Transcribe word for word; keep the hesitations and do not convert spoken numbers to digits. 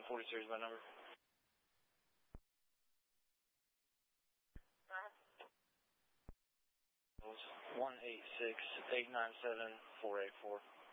forty series by number. one eight six, eight nine seven, four eight four.